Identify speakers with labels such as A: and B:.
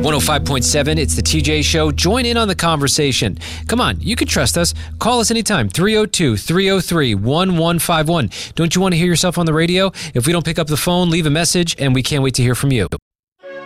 A: 105.7, it's the TJ Show. Join in on the conversation. Come on, you can trust us. Call us anytime, 302-303-1151. Don't you want to hear yourself on the radio? If we don't pick up the phone, leave a message, and we can't wait to hear from you.